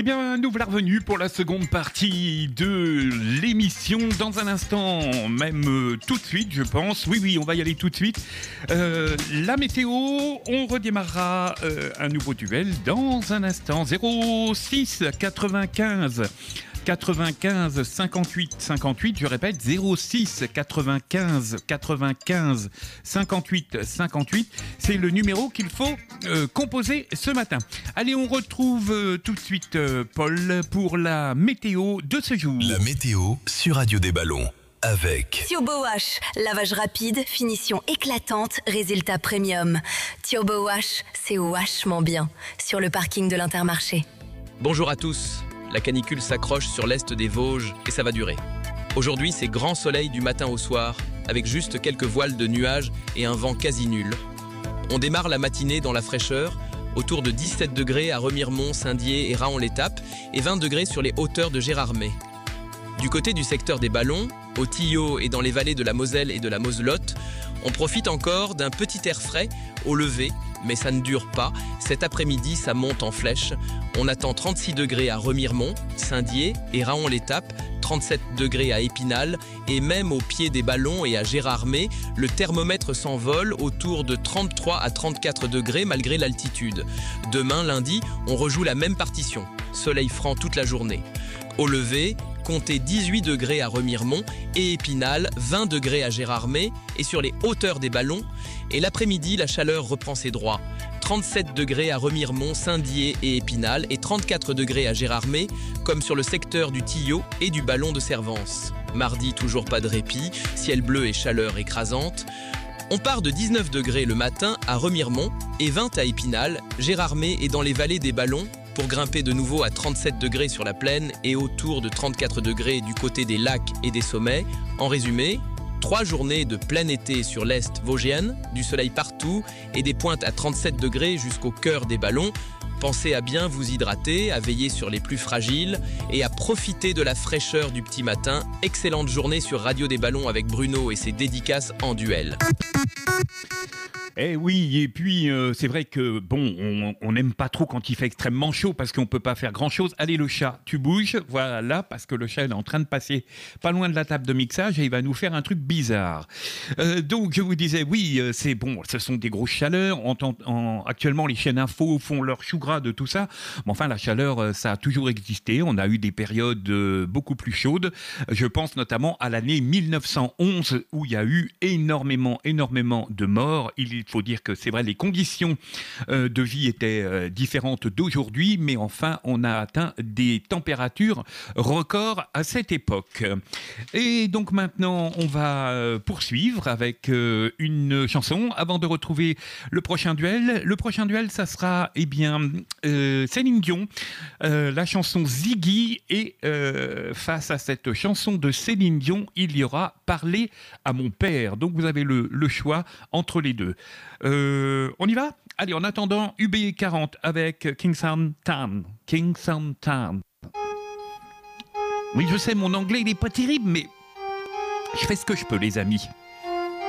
Eh bien, nous voilà revenus pour la seconde partie de l'émission. Dans un instant, même tout de suite, je pense. Oui, on va y aller tout de suite. La météo, on redémarrera un nouveau duel dans un instant. 06 95 95 58 58, je répète 06 95 95 58 58, c'est le numéro qu'il faut composer ce matin. Allez, on retrouve tout de suite Paul pour la météo de ce jour. La météo sur Radio des Ballons avec Turbo Wash, lavage rapide, finition éclatante, résultat premium. Turbo Wash, c'est vachement bien sur le parking de l'Intermarché. Bonjour à tous. La canicule s'accroche sur l'est des Vosges et ça va durer. Aujourd'hui, c'est grand soleil du matin au soir, avec juste quelques voiles de nuages et un vent quasi nul. On démarre la matinée dans la fraîcheur, autour de 17 degrés à Remiremont, Saint-Dié et Raon-l'Étape, et 20 degrés sur les hauteurs de Gérardmer. Du côté du secteur des Ballons, au Tillot et dans les vallées de la Moselle et de la Moselotte, on profite encore d'un petit air frais au lever, mais ça ne dure pas. Cet après-midi, ça monte en flèche. On attend 36 degrés à Remiremont, Saint-Dié et Raon-l'Étape, 37 degrés à Épinal, et même au pied des Ballons et à Gérardmer, le thermomètre s'envole autour de 33 à 34 degrés malgré l'altitude. Demain, lundi, on rejoue la même partition. Soleil franc toute la journée. Au lever, comptez 18 degrés à Remiremont et Épinal, 20 degrés à Gérardmer et sur les hauteurs des Ballons. Et l'après-midi, la chaleur reprend ses droits. 37 degrés à Remiremont, Saint-Dié et Épinal et 34 degrés à Gérardmer, comme sur le secteur du Tillot et du Ballon de Servance. Mardi, toujours pas de répit, ciel bleu et chaleur écrasante. On part de 19 degrés le matin à Remiremont et 20 à Épinal, Gérardmer et dans les vallées des Ballons, pour grimper de nouveau à 37 degrés sur la plaine et autour de 34 degrés du côté des lacs et des sommets. En résumé, 3 journées de plein été sur l'est vosgienne, du soleil partout et des pointes à 37 degrés jusqu'au cœur des Ballons. Pensez à bien vous hydrater, à veiller sur les plus fragiles et à profiter de la fraîcheur du petit matin. Excellente journée sur Radio des Ballons avec Bruno et ses dédicaces en duel. Eh oui, et puis c'est vrai que bon, on n'aime pas trop quand il fait extrêmement chaud parce qu'on peut pas faire grand chose. Allez le chat, tu bouges, voilà, parce que le chat est en train de passer pas loin de la table de mixage et il va nous faire un truc bizarre. Donc je vous disais, oui, c'est bon, ce sont des grosses chaleurs. Actuellement, les chaînes info font leur chou gras de tout ça. Mais enfin, la chaleur, ça a toujours existé. On a eu des périodes beaucoup plus chaudes. Je pense notamment à l'année 1911 où il y a eu énormément de morts. Il faut dire que c'est vrai, les conditions de vie étaient différentes d'aujourd'hui, mais enfin, on a atteint des températures records à cette époque. Et donc maintenant, on va poursuivre avec une chanson avant de retrouver le prochain duel. Le prochain duel, ça sera, Céline Dion, la chanson Ziggy, et face à cette chanson de Céline Dion, il y aura Parler à mon père. Donc vous avez le choix entre les deux. On y va ? Allez, en attendant, UB40 avec Kingston Town. Kingston Town. Oui, je sais, mon anglais, il n'est pas terrible, mais je fais ce que je peux, les amis.